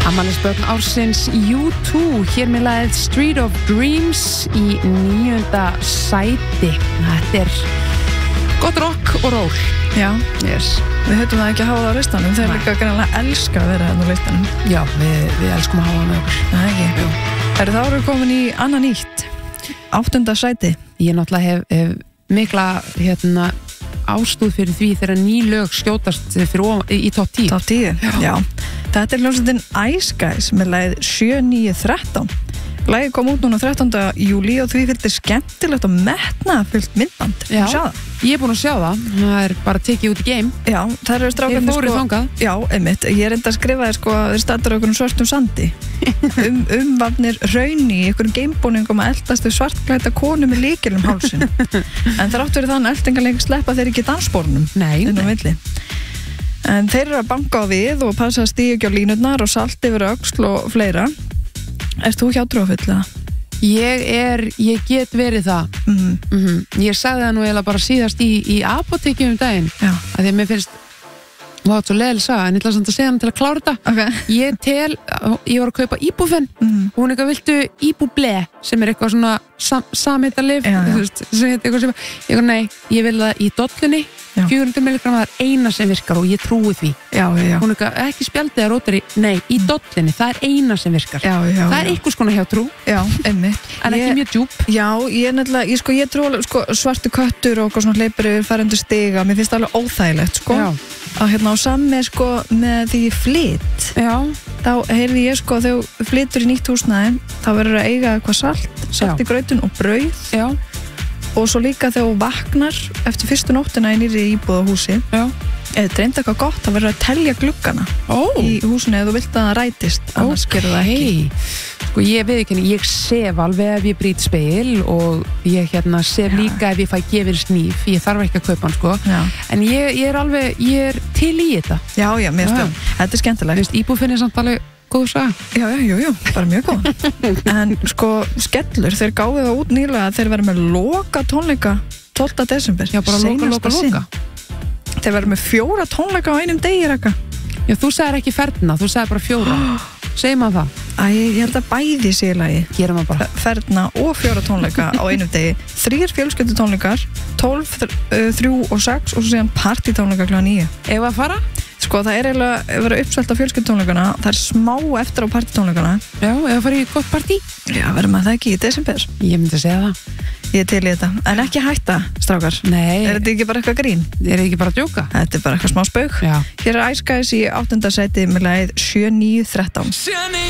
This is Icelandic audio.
Afmælisbörn ársins U2 hér með lagið Street of Dreams í 9. sæti. Þetta gott rock og ról. Já, yes. Við höfum það ekki að hafa það á listanum. Þeir líka greinlega elska að vera hérna á listanum. Já, við elskum að hafa það með okkur. Það ekki. Þá erum við komin í annað nýtt. 8. sæti. Ég náttúrulega hef mikla ástúð fyrir því þegar ný lög skjótast í top 10. Top 10, já. Þetta hljómsveitin Ice Guys með lagið 7913. Lagið kom út núna 13. júlí og því fylgdi skemmtilegt og metnaðarfullt myndband. Já, ég búin að sjá það. Það bara tekið út í game. Já, það eru strákarnir Þeir fóru þangað. Já, einmitt. Ég reynda að skrifa þeir stattur á einhvern svartum sandi. Umvafnir raun í einhverjum gamebúningum að eldast við svartklædda konu með lykil hálsin. En þrátt fyrir þannig eldingarleik sleppa þeir ekki dansborunum. Nei. En þeir eru að banka á við og passa að stíga ekki á línurnar og salt yfir öxl og fleira. Ert þú hjátrúarfull eða? Ég get verið það. Ég sagði það nú eiginlega bara síðast í apótekinu daginn. Já. Að því að mér finnst það svo leiðileg saga, en ég ætla samt að segja hann til að klára þetta. Okay. Ég var að kaupa Ibufen og hún eitthvað viltu Ibuble sem eitthvað svona samheitalyf nei, ég vil það í dollunni 400 mg, það eina sem virkar og ég trúi því. Já. Hún eitthvað, ekki spjaldið að rótari, nei, í dollunni, það eina sem virkar. Það einhvers konar hjátrú. Já, einmitt. En ekki mjög djúp. Já, ég trú svartu köttur og svona hleypur yfir færandu stiga, mér finnst það alveg óþægilegt, Já. Að á samme með því flytt. Já. Þá heyrði ég þegar flyttur í nýtt húsnæði, þá verður að eiga eitthvað salt í grautun og brauð. Já. Og svo líka þegar þú vaknar eftir fyrstu nóttina í nýrri íbúðahúsi. Já. Eða dreymd eitthvað gott, þá verður að telja gluggana í húsinu eða þú vilt að það rætist, annars gerur það ekki. Sko ég sef alveg ef ég brýt spegil og ég sef líka ef ég fæ gefið sníf, ég þarf ekki að kaupa hann sko. En ég er til í þetta. Já, mér finnst þetta skemmtilegt. Íbúfinn samt alveg góð saga. Já, bara mjög góð. En skellur, þeir gáðu það út nýlega að þeir verða með loka tónleika 12. desember. Já, bara loka. Þeir verða með 4 tónleika á einum degi, Raka. Já, þú sagðir ekki ferna, þú sagðir bara 4. Segir maður það? Ég held að bæði sé í lagi. Gerum við bara. Ferna og 4 tónleika á einum degi. 3 fjölskyldutónleikar, 12, 3 og 6 og svo síðan partytónleika kl. 9. Ef að fara? Sko, það eiginlega verið uppselt á fjölskyldutónleikana. Það smá eftir á partytónleikana. Já, ef að fara í gott partí. Já, verðum að það ekki í desember. Ég myndi segja það. Ég til í þetta. En ekki hætta, strákar. Nei. Þetta ekki bara eitthvað grín? Þetta ekki bara að djóka? Þetta bara eitthvað smá spaug. Já. Hér Ice Guys í 8. sæti með lagið 7913.